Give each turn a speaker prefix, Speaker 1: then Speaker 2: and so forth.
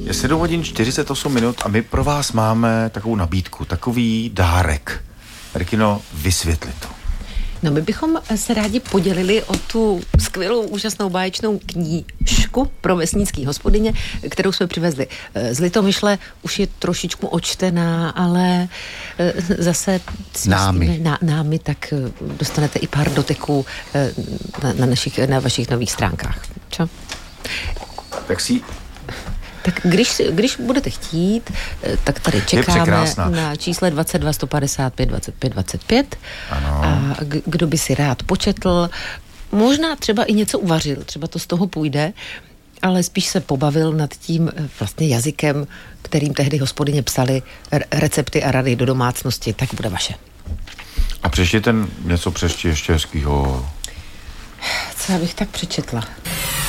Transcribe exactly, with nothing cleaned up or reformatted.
Speaker 1: Je sedm hodin čtyřicet osm minut a my pro vás máme takovou nabídku, takový dárek. Regino, vysvětli to.
Speaker 2: No, my bychom se rádi podělili o tu skvělou, úžasnou báječnou knížku pro vesnický hospodyně, kterou jsme přivezli z Litomyšle. Už je trošičku očtená, ale zase
Speaker 1: námi.
Speaker 2: Na, námi, tak dostanete i pár doteků na, na, našich, na vašich nových stránkách. Čo?
Speaker 1: Tak si...
Speaker 2: Tak když, když budete chtít, tak tady čekáme na čísle dvacet dva sto padesát pět dvacet pět dvacet pět.
Speaker 1: Ano.
Speaker 2: A kdo by si rád početl, možná třeba i něco uvařil, třeba to z toho půjde, ale spíš se pobavil nad tím vlastně jazykem, kterým tehdy hospodyně psali recepty a rady do domácnosti, tak bude vaše.
Speaker 1: A přečti ten něco přečti ještě hezkýho.
Speaker 2: Co já bych tak přečetla?